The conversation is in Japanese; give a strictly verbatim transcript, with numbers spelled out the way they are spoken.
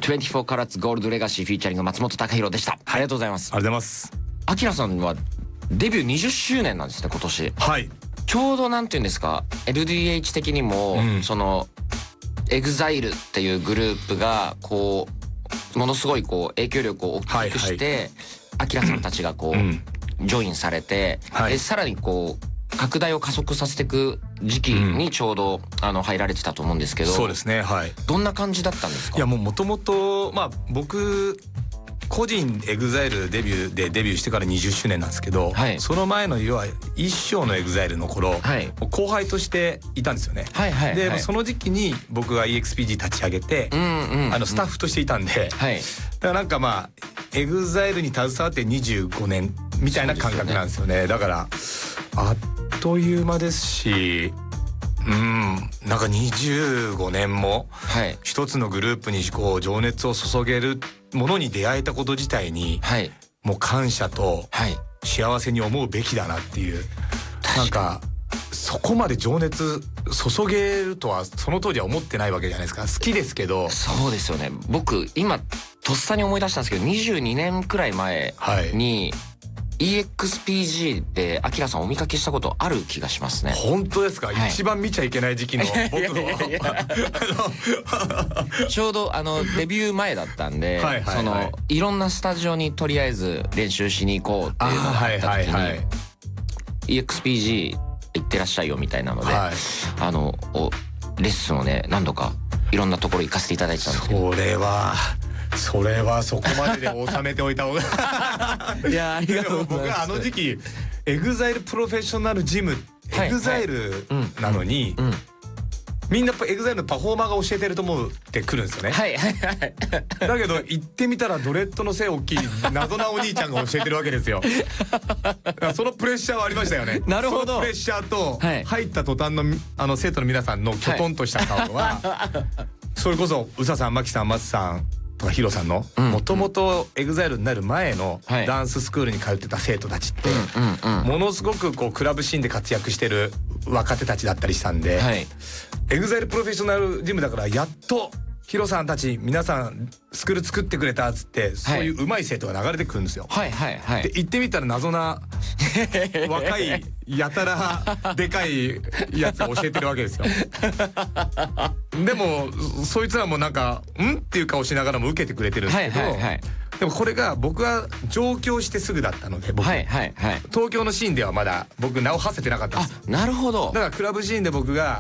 にじゅうよんカラッツゴールドレガシーフィーチャリング松本孝弘でした。ありがとうございます。 ありがとうございます。 アキラさんはデビューにじゅっしゅうねんなんですね、今年。 はい。 ちょうどなんていうんですか、 エルディーエイチ 的にも、うん、そのエグザイルっていうグループがこうものすごいこう影響力を大きくしてアキラさんたちがこう、うん、ジョインされて、はい、でさらにこう拡大を加速させていく時期にちょうど、うん、あの入られてたと思うんですけど。 そうですね、はい。 どんな感じだったんですか？ いやもうもともとまあ僕個人エグザイルデビューでデビューしてからにじゅっしゅうねんなんですけど、はい、その前の要は一生のエグザイルの頃、はい、後輩としていたんですよね。はいはいはい、でその時期に僕が イーエックスピージー 立ち上げて、うんうんうん、あのスタッフとしていたんで、はい、だからなんかまあエグザイルに携わってにじゅうごねんみたいな感覚なんですよね。だからあっという間ですし、うんなんかにじゅうごねんも一つのグループにこう情熱を注げるものに出会えたこと自体に、はい、もう感謝と幸せに思うべきだなっていう、はい、なんかそこまで情熱注げるとはその当時は思ってないわけじゃないですか。好きですけど。 そうですよね。僕今とっさに思い出したんですけどにじゅうにねんくらい前に、はい、イーエックスピージー でアキラさんお見かけしたことある気がしますね。 本当ですか？はい、一番見ちゃいけない時期の僕のちょうどあのデビュー前だったんで、はいはいはい、そのいろんなスタジオにとりあえず練習しに行こうっていうのがあった時に、はいはいはい、イーエックスピージー 行ってらっしゃいよみたいなので、はい、あのレッスンをね何度かいろんなところ行かせていただいてたんですけど。 それはそれはそこまでで収めておいた方がいやありがとうございます。 僕はあの時期エグザイルプロフェッショナルジムエグザイルなのに、うんうん、みんなエグザイルのパフォーマーが教えてると思ってくるんですよね。はいはいはい。だけど行ってみたらドレッドの背大きい謎なお兄ちゃんが教えてるわけですよ。そのプレッシャーはありましたよね。なるほど。そのプレッシャーと入った途端のあの生徒の皆さんのきょとんとした顔は、はい、それこそ宇佐さん、牧さん、松さんとかヒロさんのもともとエグザイルになる前のダンススクールに通ってた生徒たちってものすごくこうクラブシーンで活躍してる若手たちだったりしたんで、はい、エグザイルプロフェッショナルジムだからやっとヒロさんたち皆さんスクール作ってくれたっつってそういう上手い生徒が流れてくるんですよ。はいはいはい。で行ってみたら謎な若いやたらでかいやつ教えてるわけですよ。でもそいつらもなんか「ん?」っていう顔しながらも受けてくれてるんですけど、はいはいはい、でもこれが僕は上京してすぐだったので僕、はいはいはい、東京のシーンではまだ僕名を馳せてなかったんですよ。 あ、なるほど。 だからクラブシーンで僕が